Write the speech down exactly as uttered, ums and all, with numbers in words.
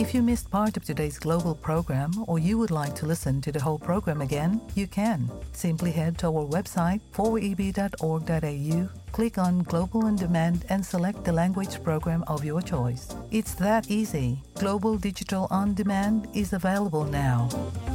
If you missed part of today's global program or you would like to listen to the whole program again, you can. Simply head to our website, four e b dot org dot a u, click on Global On Demand and select the language program of your choice. It's that easy. Global Digital On Demand is available now.